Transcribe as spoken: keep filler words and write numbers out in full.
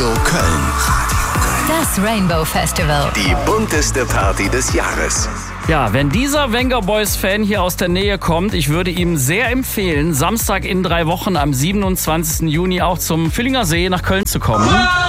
Radio Köln. Das Rainbow Festival. Die bunteste Party des Jahres. Ja, wenn dieser Wenger Boys-Fan hier aus der Nähe kommt, ich würde ihm sehr empfehlen, Samstag in drei Wochen am siebenundzwanzigsten Juni auch zum Völlinger See nach Köln zu kommen.